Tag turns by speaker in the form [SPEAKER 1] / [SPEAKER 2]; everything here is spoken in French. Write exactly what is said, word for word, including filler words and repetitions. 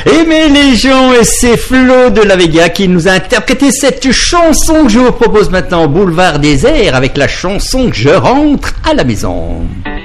[SPEAKER 1] Aimez les gens, et c'est Flo de la Vega qui nous a interprété cette chanson que je vous propose maintenant, Boulevard des Airs, avec la chanson Je rentre à la maison.